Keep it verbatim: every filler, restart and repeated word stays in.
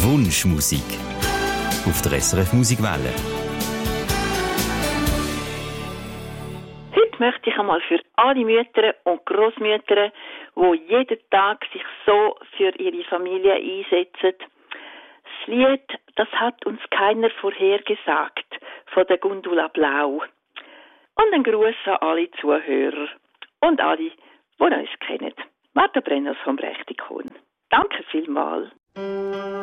Wunschmusik auf der S R F Musikwelle. Heute möchte ich einmal für alle Mütter und Großmütter, die jeden Tag sich so für ihre Familie einsetzen, das Lied «Das hat uns keiner vorhergesagt» von der Gundula Blau. Und ein Gruß an alle Zuhörer und alle, die uns kennen. Martha Brenners vom Brechtikon. Danke vielmals.